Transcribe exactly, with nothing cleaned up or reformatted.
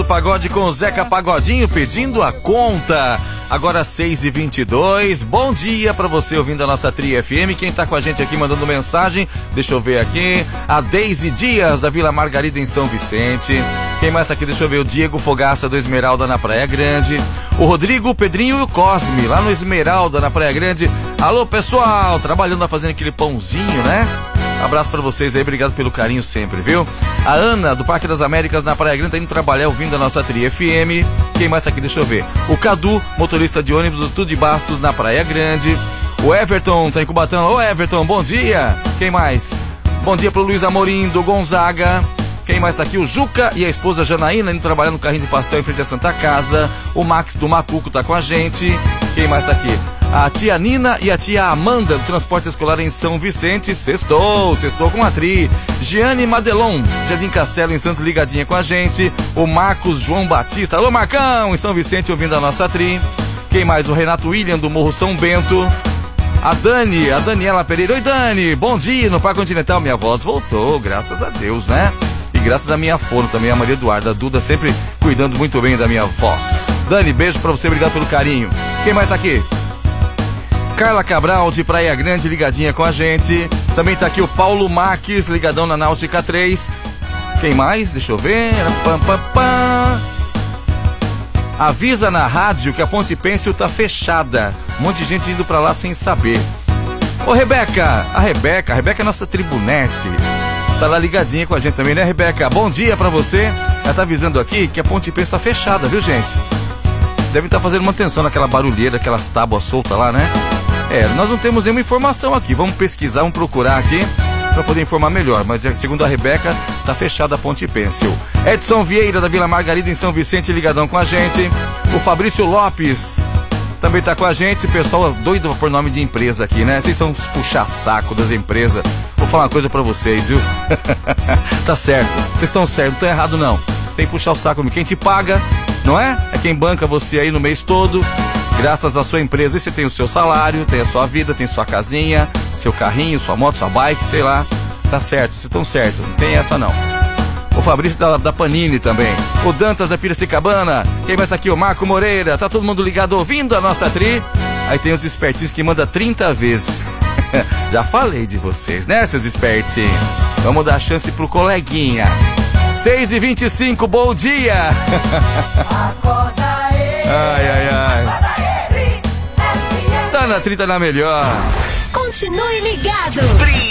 Pagode com o Zeca Pagodinho pedindo a conta. Agora seis e vinte e dois, bom dia pra você ouvindo a nossa Tri F M. Quem tá com a gente aqui mandando mensagem, deixa eu ver aqui, a Deise Dias da Vila Margarida em São Vicente. Quem mais aqui, deixa eu ver, o Diego Fogaça do Esmeralda na Praia Grande. O Rodrigo, o Pedrinho e o Cosme lá no Esmeralda na Praia Grande. Alô pessoal, trabalhando, fazendo aquele pãozinho, né? Abraço pra vocês aí, obrigado pelo carinho sempre, viu? A Ana, do Parque das Américas, na Praia Grande, tá indo trabalhar ouvindo a nossa Tri F M. Quem mais aqui? Deixa eu ver. O Cadu, motorista de ônibus do Tudo de Bastos, na Praia Grande. O Everton, tá em Cubatão. Ô Everton, bom dia! Quem mais? Bom dia pro Luiz Amorim, do Gonzaga. Quem mais tá aqui? O Juca e a esposa Janaína, indo trabalhar no carrinho de pastel em frente à Santa Casa. O Max, do Macuco, tá com a gente. Quem mais tá aqui? A tia Nina e a tia Amanda, do transporte escolar em São Vicente. Sextou, sextou com a Tri. Giane Madelon, Jardim Castelo em Santos, ligadinha com a gente. O Marcos João Batista, alô Marcão, em São Vicente, ouvindo a nossa Tri. Quem mais? O Renato William, do Morro São Bento. A Dani, a Daniela Pereira. Oi Dani, bom dia no Parque Continental. Minha voz voltou, graças a Deus, né? E graças à minha fono também, a Maria Eduarda, a Duda sempre cuidando muito bem da minha voz. Dani, beijo pra você, obrigado pelo carinho. Quem mais aqui? Carla Cabral, de Praia Grande, ligadinha com a gente. Também tá aqui o Paulo Marques, ligadão na Náutica três. Quem mais? Deixa eu ver. Pam, pam, pam. Avisa na rádio que a Ponte Pêncil tá fechada. Um monte de gente indo pra lá sem saber. Ô Rebeca, a Rebeca, a Rebeca é nossa tribunete. Tá lá ligadinha com a gente também, né, Rebeca? Bom dia pra você. Ela tá avisando aqui que a Ponte Pêncil tá fechada, viu, gente? Deve estar fazendo manutenção naquela barulheira, aquelas tábuas soltas lá, né? É, nós não temos nenhuma informação aqui. Vamos pesquisar, vamos procurar aqui para poder informar melhor. Mas segundo a Rebeca, tá fechada a Ponte Pêncil. Edson Vieira da Vila Margarida em São Vicente, ligadão com a gente. O Fabrício Lopes também tá com a gente. Pessoal doido por nome de empresa aqui, né? Vocês são os puxa-saco das empresas. Vou falar uma coisa pra vocês, viu? Tá certo, vocês estão certos, não tá errado não. Tem que puxar o saco. Quem te paga, não é? É quem banca você aí no mês todo. Graças à sua empresa, você tem o seu salário, tem a sua vida, tem sua casinha, seu carrinho, sua moto, sua bike, sei lá. Tá certo, vocês estão certos, não tem essa não. O Fabrício da, da Panini também. O Dantas da Piracicabana. Quem mais aqui? O Marco Moreira. Tá todo mundo ligado ouvindo a nossa Tri. Aí tem os espertinhos que mandam trinta vezes. Já falei de vocês, né, seus espertinhos? Vamos dar chance pro coleguinha. seis e vinte e cinco, bom dia! Acorda aí! Ai, ai, ai. Tá na Tri, tá na melhor. Continue ligado.